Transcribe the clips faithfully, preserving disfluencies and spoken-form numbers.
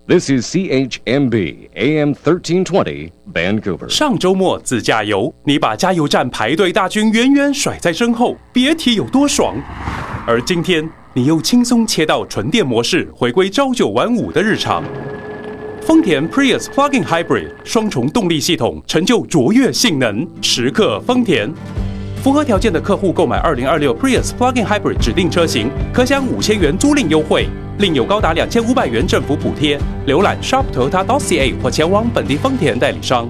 This is C H M B A M thirteen twenty Vancouver。 上周末自驾游，你把加油站排队大军远远甩在身后，别提有多爽。而今天，你又轻松切到纯电模式，回归朝九晚五的日常。丰田 Prius Plug-in Hybrid 双重动力系统，成就卓越性能，时刻丰田。符合条件的客户购买二零二六 Prius Plug-in Hybrid 指定车型，可享五千元租赁优惠，另有高达两千五百元政府补贴。浏览 shop toyota dot c a 或前往本地丰田代理商。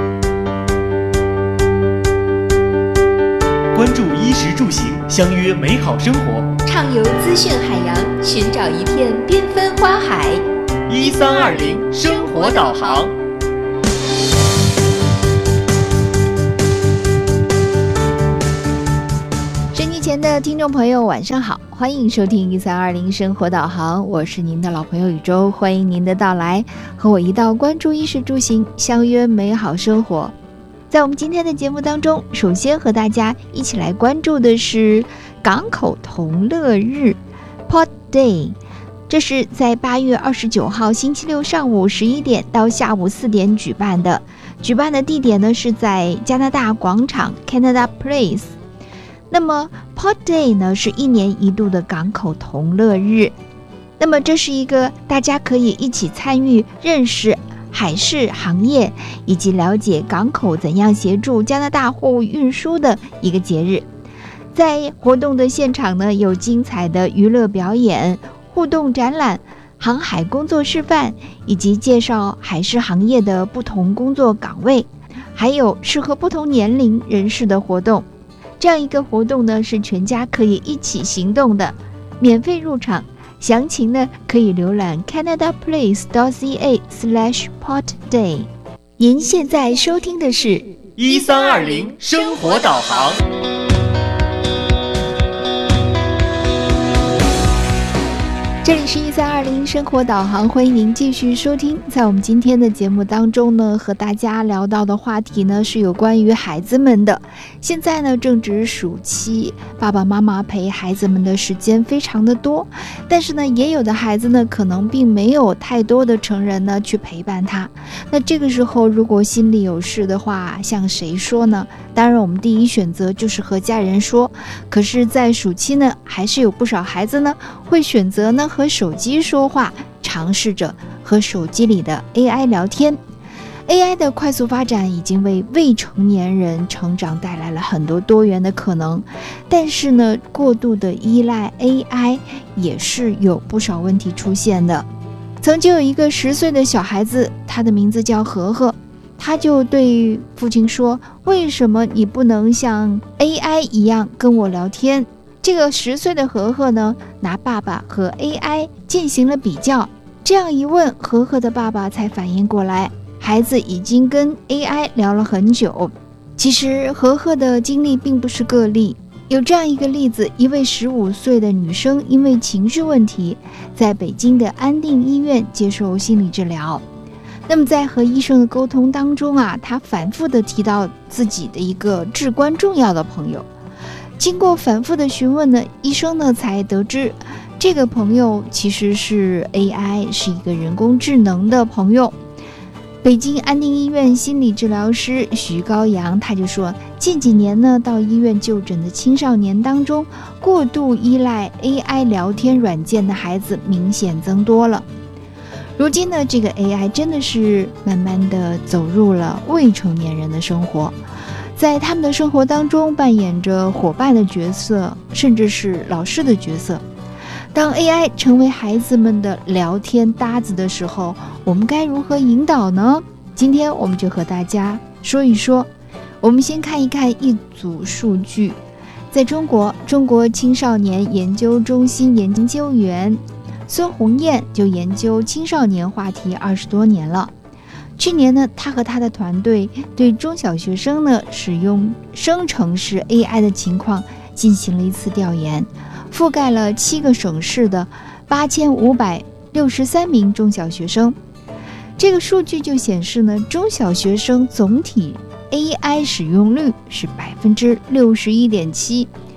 关注衣食住行，相约美好生活。 畅游资讯海洋，寻找一片缤纷花海。 一三二零生活导航。 收机前的听众朋友，晚上好，欢迎收听一三二零生活导航，我是您的老朋友宇宙，欢迎您的到来，和我一道关注衣食住行，相约美好生活。在我们今天的节目当中，首先和大家一起来关注的是港口同乐日 Port Day， 这是在八月二十九号星期六上午十一点到下午四点举办的，举办的地点呢是在加拿大广场 Canada Place。那么 Port Day 呢是一年一度的港口同乐日，那么这是一个大家可以一起参与认识海事行业以及了解港口怎样协助加拿大货物运输的一个节日。在活动的现场呢，有精彩的娱乐表演、互动展览、航海工作示范，以及介绍海事行业的不同工作岗位，还有适合不同年龄人士的活动。这样一个活动呢，是全家可以一起行动的，免费入场。详情呢，可以浏览 canada place dot c a slash port day。您现在收听的是一三二零生活导航。 这里是一三二零生活导航，欢迎您继续收听。在我们今天的节目当中呢，和大家聊到的话题呢是有关于孩子们的。现在呢正值暑期，爸爸妈妈陪孩子们的时间非常的多，但是呢也有的孩子呢可能并没有太多的成人呢去陪伴他。那这个时候如果心里有事的话，向谁说呢？当然我们第一选择就是和家人说，可是在暑期呢还是有不少孩子呢会选择呢和手机说话，尝试着和手机里的 A I 聊天。 A I 的快速发展已经为未成年人成长带来了很多多元的可能，但是呢过度的依赖 A I 也是有不少问题出现的。曾经有一个十岁的小孩子，他的名字叫和和，他就对父亲说，为什么你不能像 A I 一样跟我聊天？这个十岁的和和呢，拿爸爸和 A I 进行了比较，这样一问，和和的爸爸才反应过来，孩子已经跟 A I 聊了很久。其实和和的经历并不是个例，有这样一个例子，一位十五岁的女生因为情绪问题，在北京的安定医院接受心理治疗。那么在和医生的沟通当中啊，她反复的提到自己的一个至关重要的朋友。经过反复的询问呢，医生呢才得知，这个朋友其实是 A I， 是一个人工智能的朋友。北京安定医院心理治疗师徐高阳他就说，近几年呢，到医院就诊的青少年当中，过度依赖 A I 聊天软件的孩子明显增多了。如今呢，这个 A I 真的是慢慢的走入了未成年人的生活，在他们的生活当中扮演着伙伴的角色，甚至是老师的角色。当 A I 成为孩子们的聊天搭子的时候，我们该如何引导呢？今天我们就和大家说一说。我们先看一看一组数据。在中国，中国青少年研究中心研究员孙红艳就研究青少年话题二十多年了。去年呢，他和他的团队对中小学生呢使用生成式 A I 的情况进行了一次调研，覆盖了七个省市的八千五百六十三名中小学生。这个数据就显示呢，中小学生总体 A I 使用率是百分之六十一点七。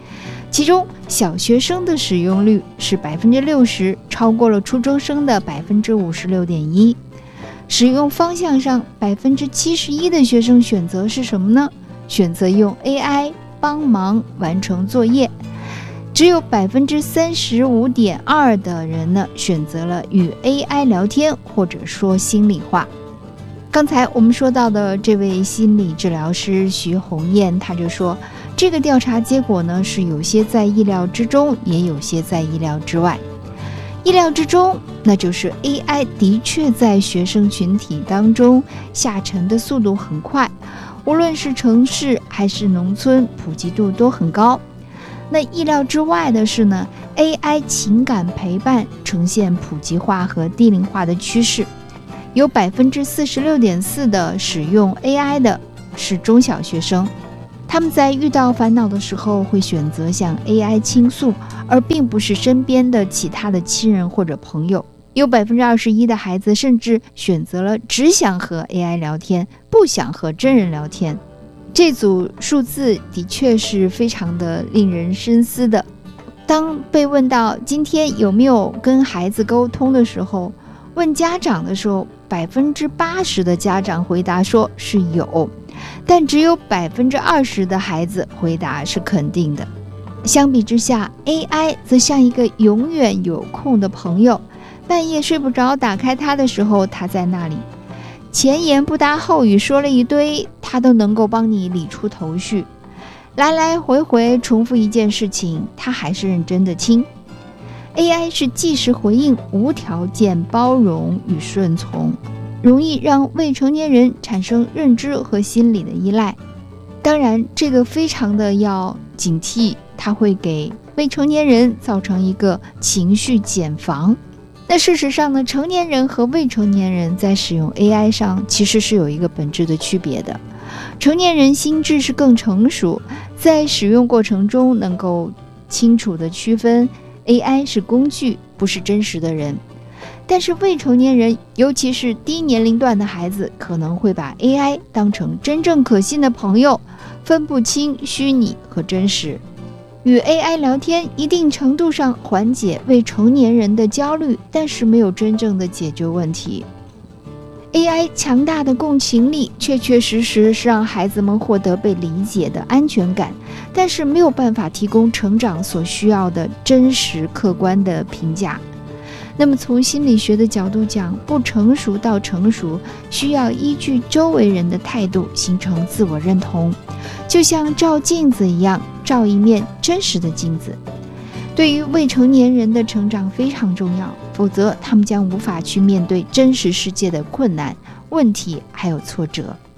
其中小学生的使用率是百分之六十，超过了初中生的百分之五十六点一。使用方向上，百分之七十一的学生选择是什么呢？选择用 A I 帮忙完成作业。只有百分之三十五点二的人呢，选择了与 A I 聊天或者说心里话。刚才我们说到的这位心理治疗师徐红艳，他就说，这个调查结果呢，是有些在意料之中，也有些在意料之外。意料之中，那就是 A I 的确在学生群体当中下沉的速度很快，无论是城市还是农村，普及度都很高。那意料之外的是呢 ，A I 情感陪伴呈现普及化和低龄化的倾势，有百分之四十六点四的使用 A I 的是中小学生。他们在遇到烦恼的时候会选择向 A I 倾诉，而并不是身边的其他的亲人或者朋友。有百分之二十一的孩子甚至选择了只想和 A I 聊天，不想和真人聊天。这组数字的确是非常的令人深思的。当被问到今天有没有跟孩子沟通的时候，问家长的时候，百分之八十的家长回答说是有，但只有百分之二十的孩子回答是肯定的。相比之下 ，A I 则像一个永远有空的朋友，半夜睡不着，打开它的时候，它在那里，前言不搭后语说了一堆，它都能够帮你理出头绪。来来回回重复一件事情，它还是认真的听。A I 是即时回应，无条件包容与顺从，容易让未成年人产生认知和心理的依赖。当然，这个非常的要警惕，它会给未成年人造成一个情绪茧房。那事实上呢，成年人和未成年人在使用 A I 上其实是有一个本质的区别的。成年人心智是更成熟，在使用过程中能够清楚地区分 A I 是工具，不是真实的人。但是未成年人，尤其是低年龄段的孩子，可能会把 A I 当成真正可信的朋友，分不清虚拟和真实。与 A I 聊天一定程度上缓解未成年人的焦虑，但是没有真正的解决问题。A I 强大的共情力确确实实是让孩子们获得被理解的安全感，但是没有办法提供成长所需要的真实客观的评价。那么从心理学的角度讲，不成熟到成熟需要依据周围人的态度形成自我认同，就像照镜子一样，照一面真实的镜子。对于未成年人的成长非常重要，否则他们将无法去面对真实世界的困难、问题还有挫折。